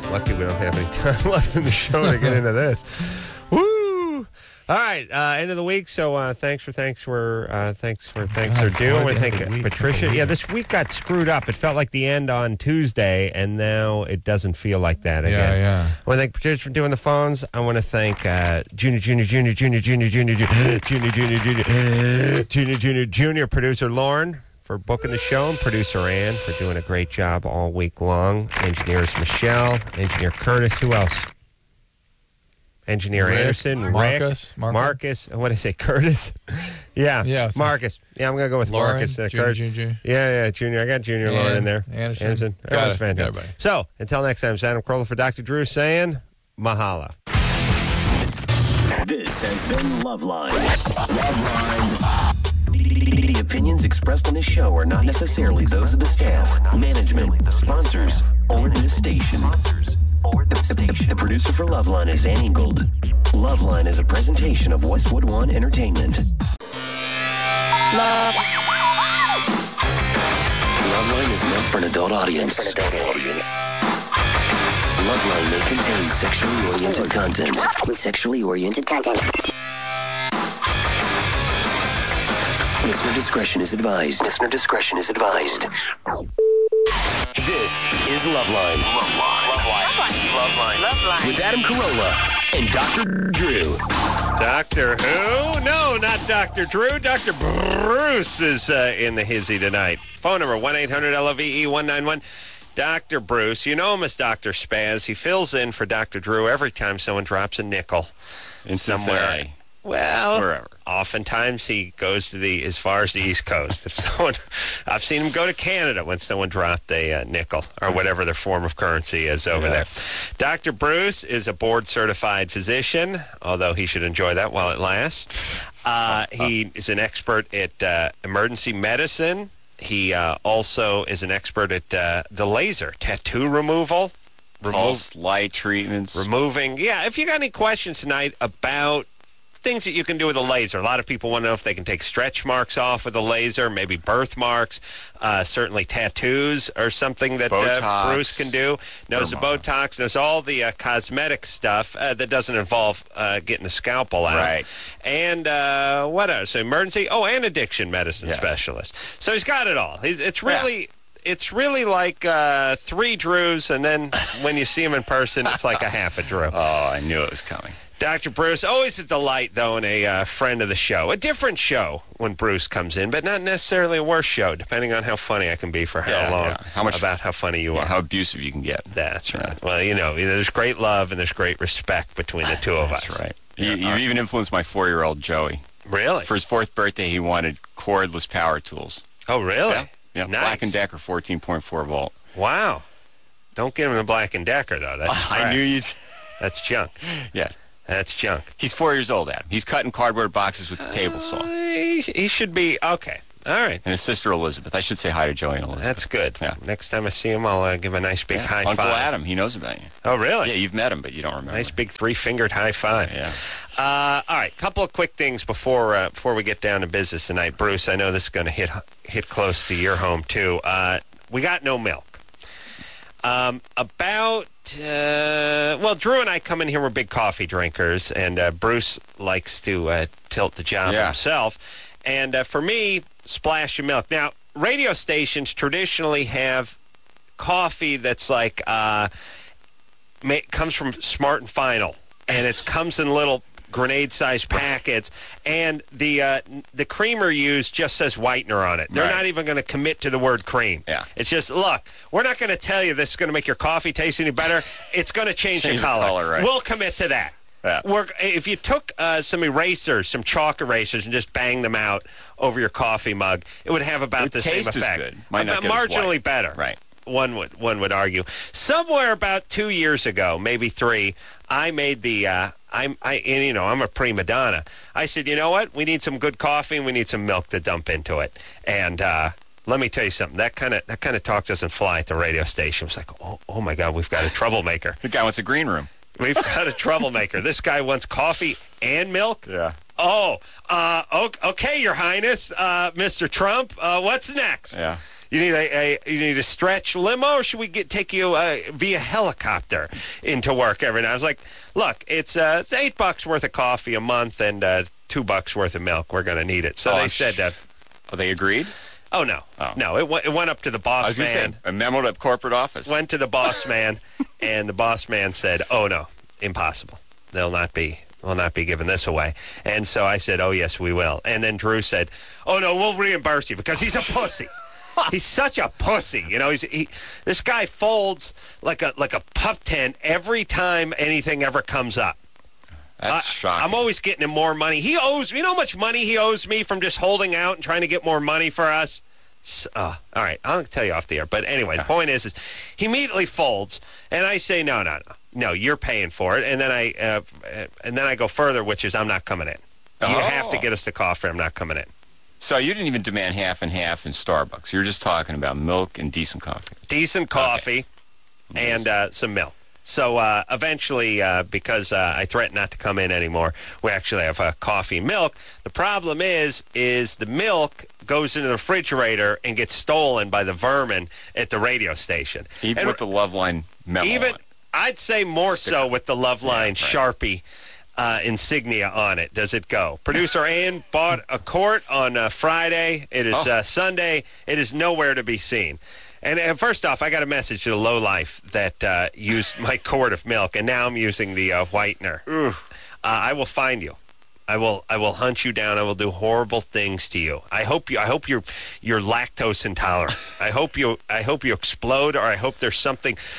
Lucky we don't have any time left in the show to get into this. Woo! All right, end of the week. So thanks are due. I want to thank Patricia. Yeah, this week got screwed up. It felt like the end on Tuesday, and now it doesn't feel like that again. Yeah. I want to thank Patricia for doing the phones. I want to thank Junior producer Lauren for booking the show, and producer Ann for doing a great job all week long. Engineers Michelle, engineer Curtis. Who else? Engineer Anderson, Rick, Marcus. What did I say? Curtis? Yeah, Marcus. Yeah, I'm going to go with Lauren, Marcus. Junior. Yeah, Junior. I got Junior Lauren in there. Anderson. That was fantastic. Got it. So, until next time, it's Adam Carolla for Dr. Drew saying, Mahala. This has been Loveline. The opinions expressed on this show are not necessarily those of the staff, management, sponsors, or this station. The producer for Loveline is Annie Gold. Loveline is a presentation of Westwood One Entertainment. Loveline is meant for an adult audience. Loveline may contain sexually oriented content. Listener discretion is advised. This is Loveline. Loveline. With Adam Carolla and Dr. Drew. Doctor who? No, not Dr. Drew. Dr. Bruce is in the hizzy tonight. Phone number 1-800-LOVE-191. Dr. Bruce. You know him as Dr. Spaz. He fills in for Dr. Drew every time someone drops a nickel in somewhere. Cincinnati. Well, wherever. Oftentimes he goes to as far as the East Coast. I've seen him go to Canada when someone dropped a nickel or whatever their form of currency is over there. Dr. Bruce is a board-certified physician, although he should enjoy that while it lasts. He is an expert at emergency medicine. He also is an expert at the laser, tattoo removal. Pulse light treatments. Removing. Yeah, if you got any questions tonight about things that you can do with a laser. A lot of people want to know if they can take stretch marks off with a laser, maybe birthmarks, certainly tattoos or something that Bruce can do. Knows the Botox, knows all the cosmetic stuff that doesn't involve getting the scalpel out. Right. And what else? Emergency? Oh, and addiction medicine specialist. So he's got it all. It's really... Yeah. It's really like 3 Drews, and then when you see him in person, it's like a half a Drew. Oh, I knew it was coming. Dr. Bruce, always a delight, though, and a friend of the show. A different show when Bruce comes in, but not necessarily a worse show, depending on how funny I can be for how long, about how funny you are. How abusive you can get. That's right. Well, there's great love and there's great respect between the two of us. That's right. You even influenced my 4-year-old Joey. Really? For his 4th birthday, he wanted cordless power tools. Oh, really? Yeah, nice. Black & Decker 14.4 volt. Wow. Don't get him the Black & Decker, though. That's I knew you'd... That's junk. Yeah. That's junk. He's 4 years old, Adam. He's cutting cardboard boxes with a table saw. He should be... Okay. All right. And his sister Elizabeth. I should say hi to Joey and Elizabeth. That's good. Yeah. Next time I see him, I'll give him a nice big high Uncle five. Adam, he knows about you. Oh, really? Yeah, you've met him, but you don't remember. Nice big 3-fingered high five. Yeah. All right, couple of quick things before we get down to business tonight. Bruce, I know this is going to hit close to your home, too. We got no milk. Drew and I come in here, we're big coffee drinkers, and Bruce likes to tilt the job himself. And for me, splash of milk. Now, radio stations traditionally have coffee that's like, comes from Smart and Final, and it comes in little grenade-sized packets, and the creamer used just says whitener on it. They're not even going to commit to the word cream. Yeah. It's just, look, we're not going to tell you this is going to make your coffee taste any better. It's going to change the color. Right. We'll commit to that. Yeah. If you took some chalk erasers, and just banged them out over your coffee mug, it would have about the same effect. The taste is good. Might not get marginally better. Right. One would argue. Somewhere about 2 years ago, maybe 3, I made the I'm a prima donna. I said, you know what? We need some good coffee and we need some milk to dump into it. And let me tell you something. That kind of talk doesn't fly at the radio station. It's like, oh my God, we've got a troublemaker. The guy wants a green room. We've got a troublemaker. This guy wants coffee and milk? Yeah. Oh, okay, Your Highness, Mr. Trump. What's next? Yeah. You need a stretch limo, or should we take you via helicopter into work every night? I was like, look, it's $8 worth of coffee a month and $2 worth of milk. We're going to need it. So they said that. Oh, they agreed? Oh, no. Oh. No, it went up to the boss man. Say, a memo to corporate office. Went to the boss man, and the boss man said, oh, no, impossible. We'll not be giving this away. And so I said, oh, yes, we will. And then Drew said, oh, no, we'll reimburse you because he's a pussy. He's such a pussy. You know, this guy folds like a pup tent every time anything ever comes up. That's shocking. I'm always getting him more money. He owes me, you know how much money he owes me from just holding out and trying to get more money for us? All right, I'll tell you off the air. But anyway, the point is he immediately folds, and I say, no, you're paying for it. And then I go further, which is I'm not coming in. You have to get us the coffee. I'm not coming in. So you didn't even demand half and half in Starbucks. You're just talking about milk and decent coffee. Decent coffee and some milk. So eventually, because I threatened not to come in anymore, we actually have coffee and milk. The problem is the milk goes into the refrigerator and gets stolen by the vermin at the radio station. Even with the Loveline memo on it. I'd say more so with the Loveline Sharpie insignia on it. Does it go? Producer Ann bought a quart on Friday. It is Sunday. It is nowhere to be seen. And first off, I got a message to the lowlife that used my quart of milk, and now I'm using the whitener. I will find you. I will hunt you down. I will do horrible things to you. I hope you're lactose intolerant. I hope you explode, or I hope there's some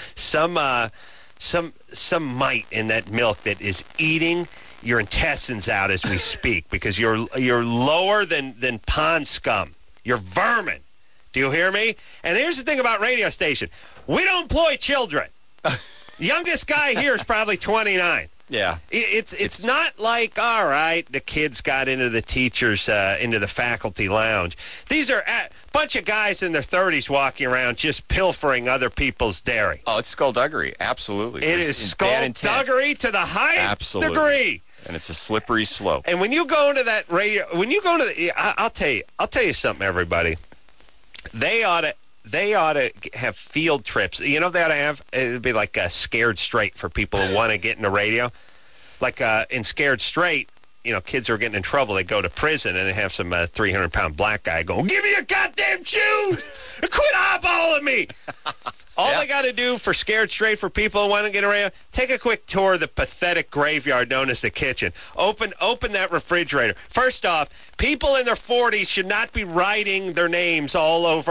mite in that milk that is eating your intestines out as we speak, because you're lower than pond scum. You're vermin. Do you hear me? And here's the thing about radio station. We don't employ children. Youngest guy here is probably 29. Yeah. It's not like, all right, the kids got into the teachers, into the faculty lounge. These are a bunch of guys in their 30s walking around just pilfering other people's dairy. Oh, it's skullduggery. Absolutely. It is skullduggery to the highest degree. And it's a slippery slope. And when you go into that radio, I'll tell you something, everybody. They ought to have field trips. You know, they ought to have, it would be like Scared Straight for people who want to get into radio. Like in Scared Straight, you know, kids who are getting in trouble, they go to prison and they have some 300-pound black guy go, give me your goddamn shoes! Quit eyeballing me! All they got to do for Scared Straight for people who want to get around, take a quick tour of the pathetic graveyard known as the kitchen. Open that refrigerator. First off, people in their 40s should not be writing their names all over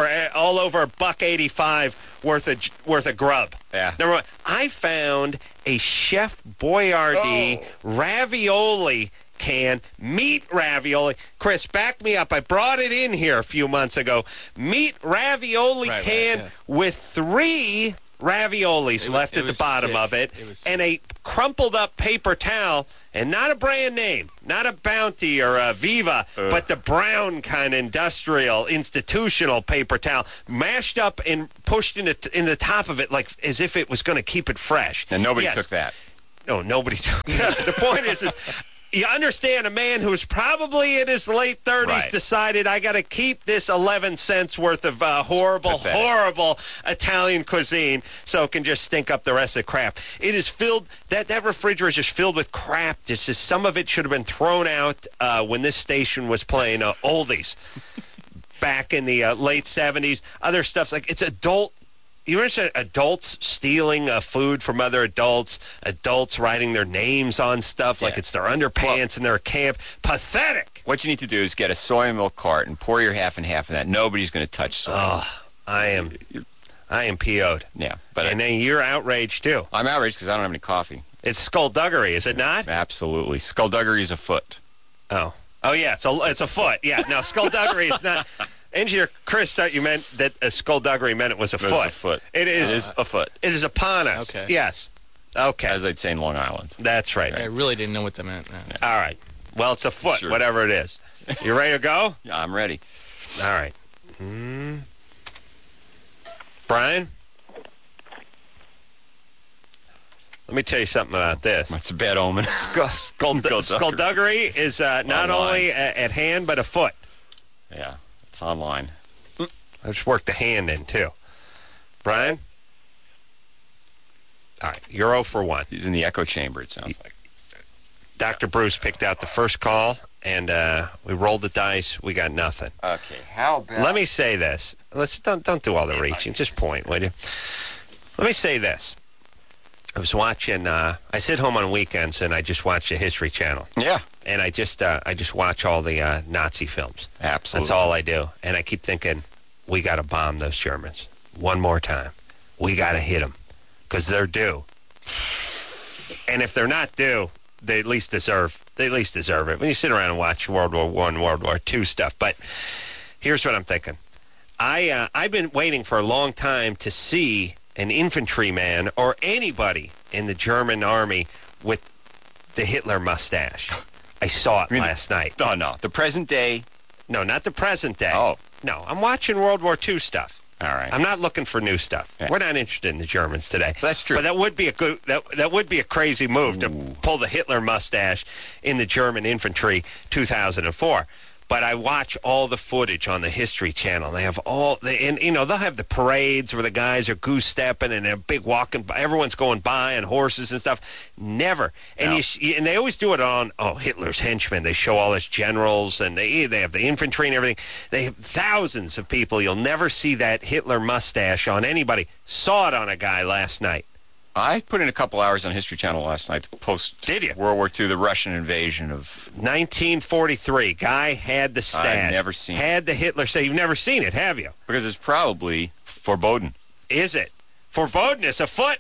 $1.85 worth of grub. Yeah. Number one, I found a Chef Boyardee ravioli can, meat ravioli. Chris, back me up. I brought it in here a few months ago. Meat ravioli can with 3 raviolis left at the bottom of it and a crumpled up paper towel, and not a brand name, not a Bounty or a Viva, but the brown kind of industrial, institutional paper towel, mashed up and pushed in the top of it like as if it was going to keep it fresh. And nobody took that. No, nobody took that. The point is you understand a man who's probably in his late 30s decided I got to keep this 11 cents worth of horrible Italian cuisine so it can just stink up the rest of the crap. It is filled, that refrigerator is just filled with crap. Just some of it should have been thrown out when this station was playing oldies back in the late 70s. Other stuff's like, it's adult. You understand adults stealing food from other adults, adults writing their names on stuff like it's their underpants and they're a camp. Pathetic. What you need to do is get a soy milk cart and pour your half and half of that. Nobody's going to touch soy. Oh, I am PO'd. Yeah. And then you're outraged, too. I'm outraged because I don't have any coffee. It's skullduggery, is it not? Absolutely. Skullduggery is a foot. Oh, yeah, it's a foot. Yeah, no, skullduggery is not... Engineer Chris thought you meant that a skullduggery meant it was a foot. It's a foot. It is a foot. It is upon us. Okay. Yes. Okay. As they'd say in Long Island. That's right. I really didn't know what that meant. No. All right. Well, it's a foot, whatever it is. You ready to go? Yeah, I'm ready. All right. Brian? Let me tell you something about this. That's a bad omen. Skullduggery is not only at hand, but afoot. Yeah, it's online. I just worked the hand in, too. Brian? All right, you're 0 for 1. He's in the echo chamber, it sounds like. Dr. Bruce picked out the first call, and we rolled the dice. We got nothing. Okay, how about... Let me say this. Don't do all the reaching. Just point, will you? Let me say this. I was watching. I sit home on weekends, and I just watch the History Channel. Yeah. And I just watch all the Nazi films. Absolutely. That's all I do. And I keep thinking, we got to bomb those Germans one more time. We got to hit them because they're due. And if they're not due, they at least deserve it. When you sit around and watch World War I, World War II stuff. But here's what I'm thinking. I've been waiting for a long time to see an infantryman or anybody in the German army with the Hitler mustache. I saw it last night. Oh, no. The present day? No, not the present day. Oh. No, I'm watching World War II stuff. All right. I'm not looking for new stuff. Yeah. We're not interested in the Germans today. That's true. But that would be a good that would be a crazy move to pull the Hitler mustache in the German infantry 2004. But I watch all the footage on the History Channel. They have they'll have the parades where the guys are goose stepping and they're big walking. Everyone's going by on horses and stuff. Never. And No. And they always do it on Hitler's henchmen. They show all his generals and they have the infantry and everything. They have thousands of people. You'll never see that Hitler mustache on anybody. Saw it on a guy last night. I put in a couple hours on History Channel last night to post Did you? World War II, the Russian invasion of... 1943. Guy had the stash. I've never seen it. Had the Hitler stash. You've never seen it, have you? Because it's probably foreboding. Is it? Foreboding is afoot?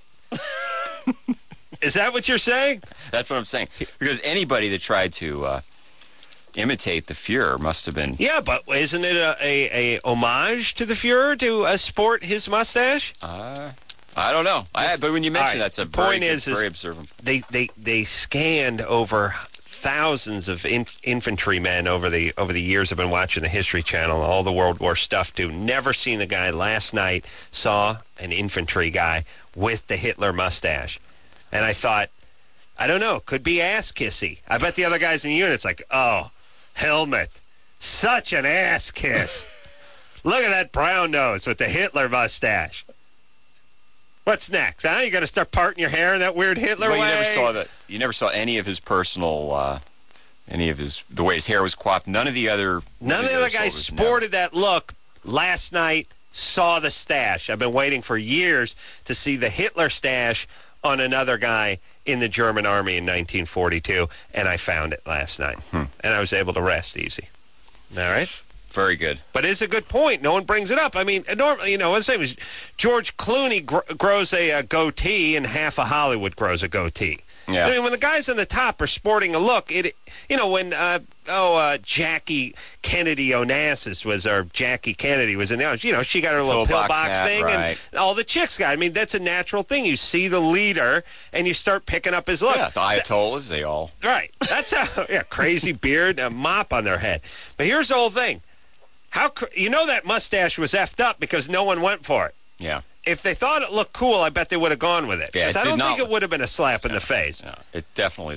Is that what you're saying? That's what I'm saying. Because anybody that tried to imitate the Fuhrer must have been... Yeah, but isn't it a homage to the Fuhrer to sport his mustache? I don't know. But when you mention right, that's a the point very observant. They scanned over thousands of infantrymen over the years. I've been watching the History Channel, all the World War stuff too. Never seen the guy. Last night saw an infantry guy with the Hitler mustache, and I thought, I don't know, could be ass kissy. I bet the other guys in the unit's like, oh, helmet, such an ass kiss. Look at that brown nose with the Hitler mustache. What's next? Huh? You got to start parting your hair in that weird Hitler way? You never saw any of his personal, the way his hair was coiffed. None of the other guys sported that look. Last night, saw the stash. I've been waiting for years to see the Hitler stash on another guy in the German army in 1942, and I found it last night. And I was able to rest easy. All right? Very good. But it's a good point. No one brings it up. I mean, normally, let's say George Clooney grows a goatee and half of Hollywood grows a goatee. Yeah. I mean, when the guys on the top are sporting a look, when Jackie Kennedy Onassis Jackie Kennedy was in the, she got her little pillbox hat, thing, right. and all the chicks got. I mean, that's a natural thing. You see the leader, and you start picking up his look. Yeah, the Ayatollahs, they all. Right. That's how. Yeah, crazy beard, a mop on their head. But here's the whole thing. That mustache was effed up because no one went for it. Yeah. If they thought it looked cool, I bet they would have gone with it. Yeah, Because I don't think it would have been a slap in the face. No, it definitely